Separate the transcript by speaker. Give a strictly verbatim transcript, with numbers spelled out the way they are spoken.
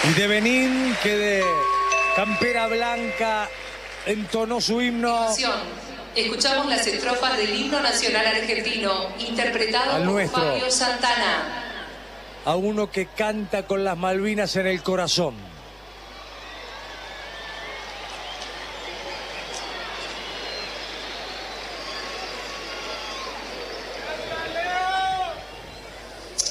Speaker 1: Y de Benín, que de campera blanca entonó su himno.
Speaker 2: Escuchamos las estrofas del himno nacional argentino, interpretado
Speaker 1: Al
Speaker 2: por
Speaker 1: nuestro.
Speaker 2: Fabio Santana.
Speaker 1: A uno que canta con las Malvinas en el corazón.